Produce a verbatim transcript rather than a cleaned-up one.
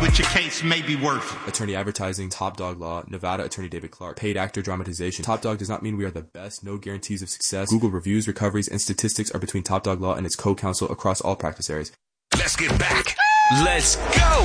what your case may be worth. Attorney Advertising, Top Dog Law, Nevada Attorney David Clark. Paid Actor Dramatization. Top Dog does not mean we are the best, no guarantees of success. Google reviews, recoveries, and statistics are between Top Dog Law and its co-counsel across all practice areas. Let's get back. Let's go.